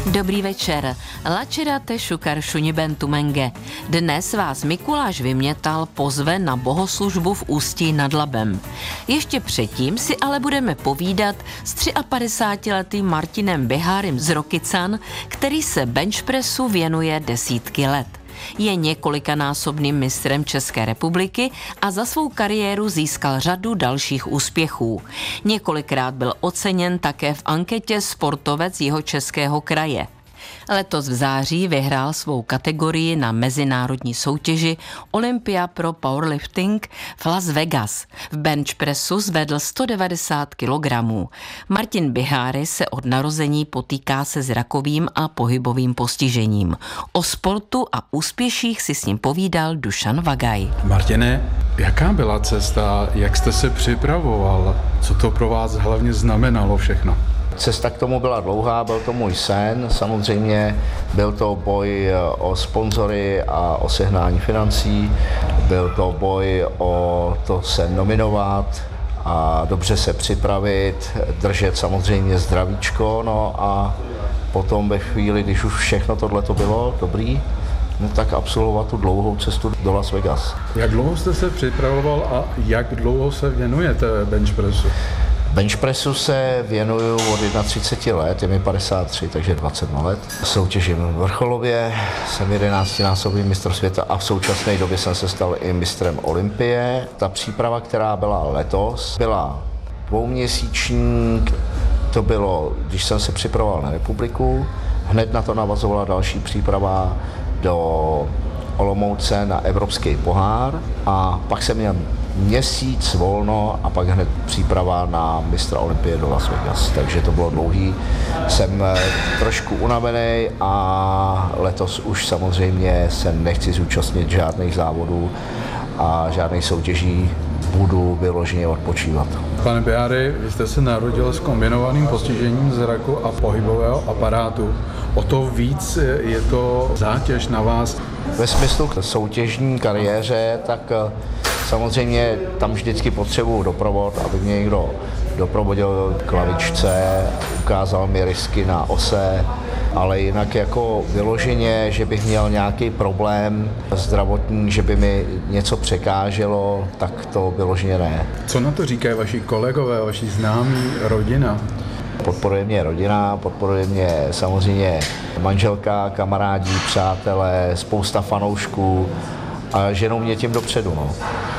Dobrý večer. Lačerate šukar šunibentu menge. Dnes vás Mikuláš Vymětal pozve na bohoslužbu v Ústí nad Labem. Ještě předtím si ale budeme povídat s 53letým Martinem Bihárym z Rokycan, který se benchpressu věnuje desítky let. Je několikanásobným mistrem České republiky a za svou kariéru získal řadu dalších úspěchů. Několikrát byl oceněn také v anketě Sportovec Jihočeského kraje. Letos v září vyhrál svou kategorii na mezinárodní soutěži Olympia pro Powerlifting v Las Vegas. V benchpressu zvedl 190 kg. Martin Biháry se od narození potýká se zrakovým a pohybovým postižením. O sportu a úspěších si s ním povídal Dušan Vagaj. Martine, jaká byla cesta, jak jste se připravoval, co to pro vás hlavně znamenalo všechno? Cesta k tomu byla dlouhá, byl to můj sen, samozřejmě byl to boj o sponzory a o sehnání financí, byl to boj o to se nominovat a dobře se připravit, držet samozřejmě zdravíčko, no a potom ve chvíli, když už všechno tohleto bylo dobrý, no tak absolvovat tu dlouhou cestu do Las Vegas. Jak dlouho jste se připravoval a jak dlouho se věnujete benchpressu? Benchpressu se věnuju od 31 let, je mi 53, takže 21 let. Soutěžím vrcholově, jsem 11násobný mistr světa a v současné době jsem se stal i mistrem Olympie. Ta příprava, která byla letos, byla dvouměsíční, to bylo, když jsem se připravoval na republiku, hned na to navazovala další příprava do Olomouce na evropský pohár a pak jsem měl měsíc volno a pak hned příprava na mistra Olympie do Las Vegas, takže to bylo dlouhý. Jsem trošku unavený a letos už samozřejmě se nechci zúčastnit žádných závodů a žádných soutěží, budu vyloženě odpočívat. Pane Biháry, vy jste se narodil s kombinovaným postižením zraku a pohybového aparátu. O to víc je to zátěž na vás. Ve smyslu k soutěžní kariéře, tak samozřejmě tam vždycky potřebuju doprovod, aby mě někdo doprovodil k lavičce, ukázal mi rysky na ose, ale jinak jako vyloženě, že bych měl nějaký problém zdravotní, že by mi něco překáželo, tak to vyloženě ne. Co na to říkají vaši kolegové, vaši známí, rodina? Podporuje mě rodina, podporuje mě samozřejmě manželka, kamarádi, přátelé, spousta fanoušků a ženou mě tím dopředu. No.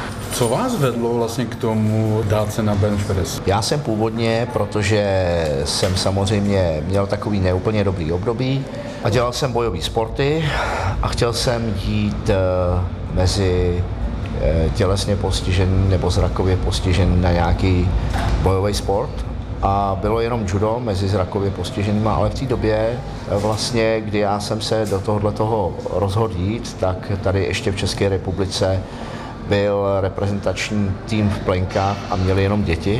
Co vás vedlo vlastně k tomu dát se na benchpress? Já jsem původně, protože jsem samozřejmě měl takový neúplně dobrý období a dělal jsem bojové sporty a chtěl jsem jít mezi tělesně postižený nebo zrakově postižený na nějaký bojový sport. A bylo jenom judo mezi zrakově postiženými, ale v té době vlastně, kdy já jsem se do tohoto rozhodl jít, tak tady ještě v České republice byl reprezentační tým v plenkách a měli jenom děti.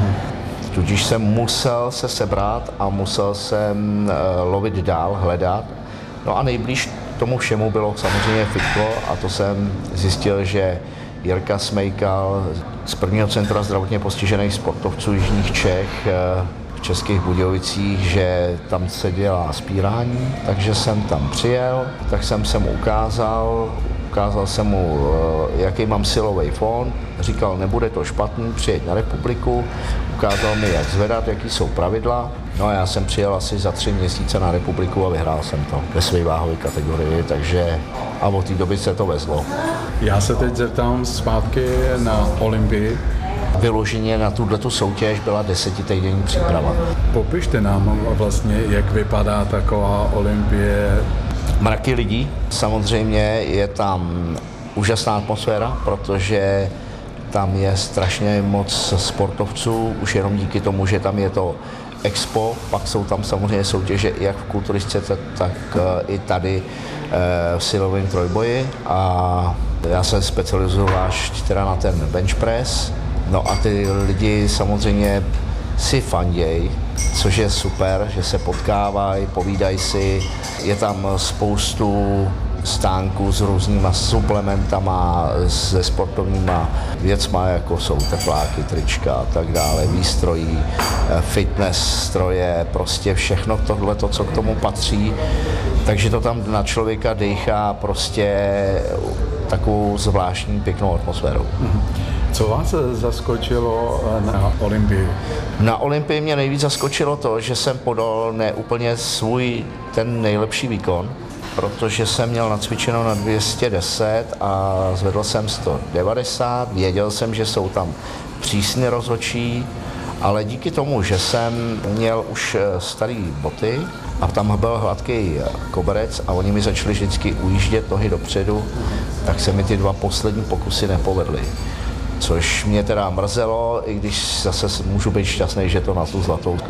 Tudíž jsem musel se sebrat a musel jsem lovit dál, hledat. No a nejblíž tomu všemu bylo samozřejmě fitko a to jsem zjistil, že Jirka Smejkal z prvního centra zdravotně postižených sportovců Jižních Čech v Českých Budějovicích, že tam se dělá spírání, takže jsem tam přijel, tak jsem se mu ukázal jsem mu, jaký mám silový fond, říkal, nebude to špatný, přijeď na republiku, ukázal mi, jak zvedat, jaký jsou pravidla. No a já jsem přijel asi za 3 měsíce na republiku a vyhrál jsem to ve své váhové kategorii, takže a od té doby se to vezlo. Já se teď zeptám zpátky na Olympii. Vyloženě na tuto soutěž byla 10týdenní příprava. Popište nám vlastně, jak vypadá taková Olympie. Mraky lidí, samozřejmě je tam úžasná atmosféra, protože tam je strašně moc sportovců, už jenom díky tomu, že tam je to expo, pak jsou tam samozřejmě soutěže jak v kulturistice, tak i tady v silovém trojboji a já se specializuju až teda na ten bench press, no a ty lidi samozřejmě si fanděj, což je super, že se potkávají, povídají si, je tam spoustu stánku s různýma suplementama, se sportovníma věcma, jako jsou tepláky, trička a tak dále, výstrojí, fitness stroje, prostě všechno tohle, co k tomu patří. Takže to tam na člověka dejchá prostě takovou zvláštní pěknou atmosféru. Co vás zaskočilo na Olympii? Na Olympii mě nejvíc zaskočilo to, že jsem podal ne úplně svůj ten nejlepší výkon, protože jsem měl nacvičeno na 210 a zvedl jsem 190. Věděl jsem, že jsou tam přísný rozhodčí, ale díky tomu, že jsem měl už starý boty a tam byl hladký koberec a oni mi začali vždycky ujíždět nohy dopředu, tak se mi ty 2 poslední pokusy nepovedly. Což mě teda mrzelo, i když zase můžu být šťastný, že to na tu zlatou